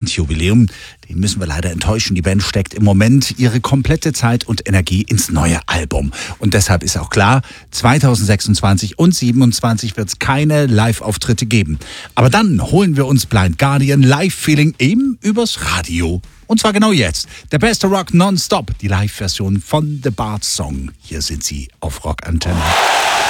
Bandjubiläum. Den müssen wir leider enttäuschen. Die Band steckt im Moment ihre komplette Zeit und Energie ins neue Album. Und deshalb ist auch klar, 2026 und 2027 wird es keine Live-Auftritte geben. Aber dann holen wir uns Blind Guardian Live-Feeling eben übers Radio. Und zwar genau jetzt. Der beste Rock nonstop. Die Live-Version von The Bart Song. Hier sind sie auf Rock Antenne.